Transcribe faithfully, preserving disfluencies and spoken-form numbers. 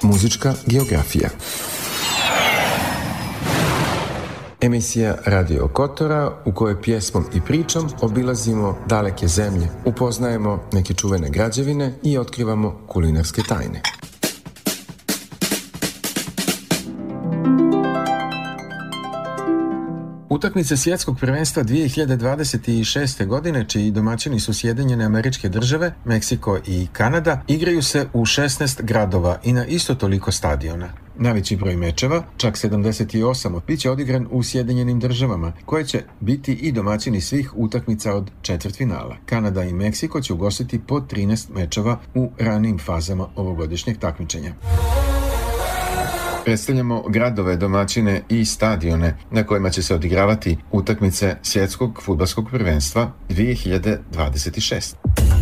Muzička geografija. Emisija Radio Kotora u kojoj pjesmom i pričom obilazimo daleke zemlje, upoznajemo neke čuvene građevine i otkrivamo kulinarske tajne. Utakmice svjetskog prvenstva dvije hiljade dvadeset šeste. godine, čiji domaćini su Sjedinjene Američke Države, Meksiko i Kanada, igraju se u šesnaest gradova i na isto toliko stadiona. Najveći broj mečeva, čak sedamdeset osam, bit će odigran u Sjedinjenim Državama, koje će biti i domaćini svih utakmica od četvrtfinala. Kanada i Meksiko će ugostiti po trinaest mečeva u ranijim fazama ovogodišnjeg takmičenja. Predstavljamo gradove, domaćine i stadione na kojima će se odigravati utakmice svjetskog fudbalskog prvenstva dvije hiljade dvadeset šeste.